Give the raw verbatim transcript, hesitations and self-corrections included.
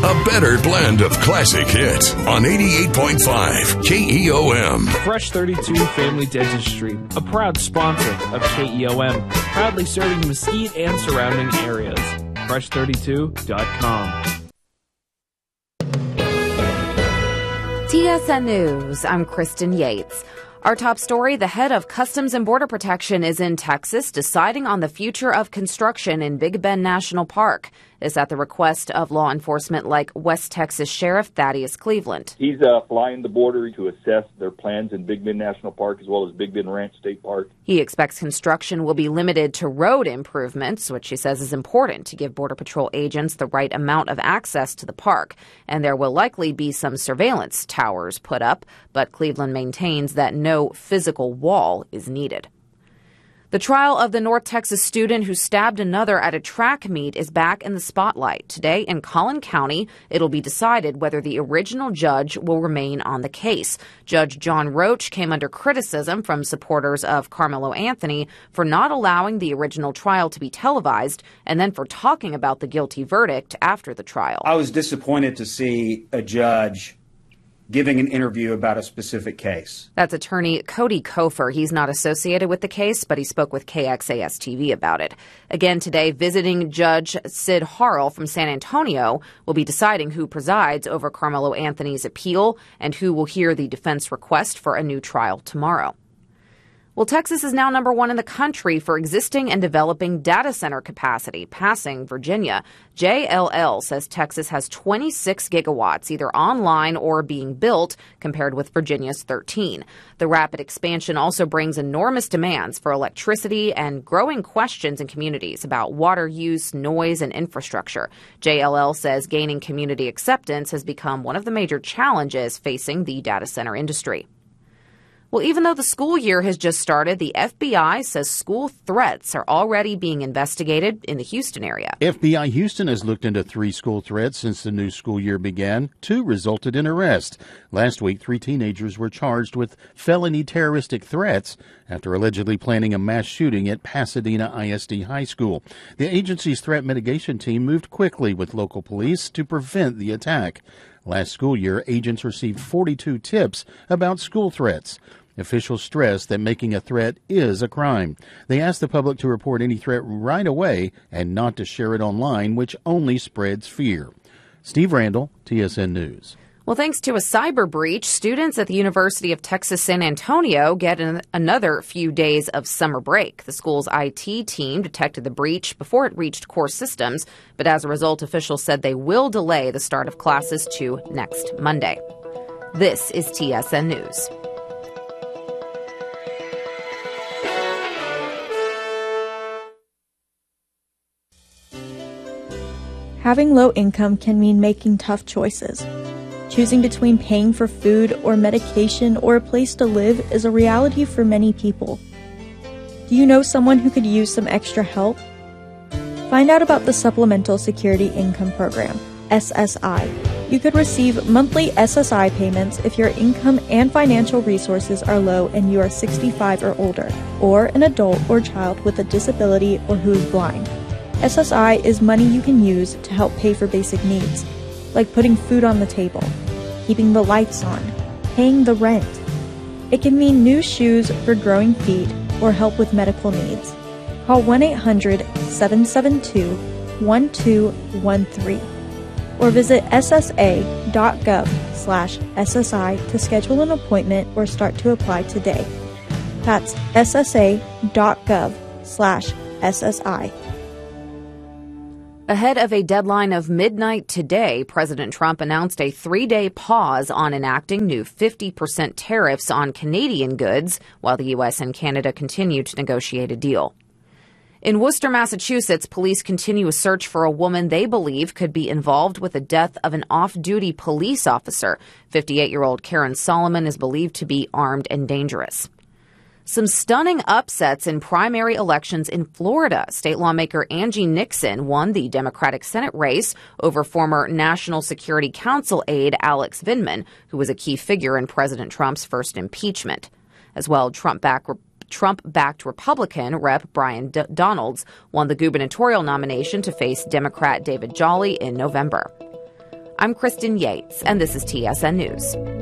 A better blend of classic hits on eighty-eight point five K E O M. Fresh thirty-two Family Dentistry, a proud sponsor of K E O M, proudly serving Mesquite and surrounding areas. fresh thirty-two dot com. T S N News, I'm Kristen Yates. Our top story, the head of Customs and Border Protection is in Texas deciding on the future of construction in Big Bend National Park. This at the request of law enforcement like West Texas Sheriff Thaddeus Cleveland. He's uh, flying the border to assess their plans in Big Bend National Park as well as Big Bend Ranch State Park. He expects construction will be limited to road improvements, which he says is important to give Border Patrol agents the right amount of access to the park. And there will likely be some surveillance towers put up, but Cleveland maintains that no physical wall is needed. The trial of the North Texas student who stabbed another at a track meet is back in the spotlight. Today in Collin County, it'll be decided whether the original judge will remain on the case. Judge John Roach came under criticism from supporters of Carmelo Anthony for not allowing the original trial to be televised and then for talking about the guilty verdict after the trial. I was disappointed to see a judge giving an interview about a specific case. That's attorney Cody Kofer. He's not associated with the case, but he spoke with K X A S T V about it. Again today, visiting Judge Sid Harrell from San Antonio will be deciding who presides over Carmelo Anthony's appeal and who will hear the defense request for a new trial tomorrow. Well, Texas is now number one in the country for existing and developing data center capacity, passing Virginia. J L L says Texas has twenty-six gigawatts either online or being built, compared with Virginia's thirteen. The rapid expansion also brings enormous demands for electricity and growing questions in communities about water use, noise, and infrastructure. J L L says gaining community acceptance has become one of the major challenges facing the data center industry. Well, even though the school year has just started, the F B I says school threats are already being investigated in the Houston area. F B I Houston has looked into three school threats since the new school year began. Two resulted in arrest. Last week, three teenagers were charged with felony terroristic threats after allegedly planning a mass shooting at Pasadena I S D High School. The agency's threat mitigation team moved quickly with local police to prevent the attack. Last school year, agents received forty-two tips about school threats. Officials stress that making a threat is a crime. They ask the public to report any threat right away and not to share it online, which only spreads fear. Steve Randall, T S N News. Well, thanks to a cyber breach, students at the University of Texas San Antonio get an, another few days of summer break. The school's I T team detected the breach before it reached core systems, but as a result, officials said they will delay the start of classes to next Monday. This is T S N News. Having low income can mean making tough choices. Choosing between paying for food or medication or a place to live is a reality for many people. Do you know someone who could use some extra help? Find out about the Supplemental Security Income Program, S S I. You could receive monthly S S I payments if your income and financial resources are low and you are sixty-five or older, or an adult or child with a disability or who is blind. S S I is money you can use to help pay for basic needs, like putting food on the table, keeping the lights on, paying the rent. It can mean new shoes for growing feet or help with medical needs. Call one eight hundred, seven seven two, one two one three or visit ssa.gov slash SSI to schedule an appointment or start to apply today. That's ssa.gov slash SSI. Ahead of a deadline of midnight today, President Trump announced a three-day pause on enacting new fifty percent tariffs on Canadian goods while the U S and Canada continue to negotiate a deal. In Worcester, Massachusetts, police continue a search for a woman they believe could be involved with the death of an off-duty police officer. fifty-eight-year-old Karen Solomon is believed to be armed and dangerous. Some stunning upsets in primary elections in Florida. State lawmaker Angie Nixon won the Democratic Senate race over former National Security Council aide Alex Vindman, who was a key figure in President Trump's first impeachment. As well, Trump-backed Trump-backed Republican Representative Brian D- Donalds won the gubernatorial nomination to face Democrat David Jolly in November. I'm Kristen Yates, and this is T S N News.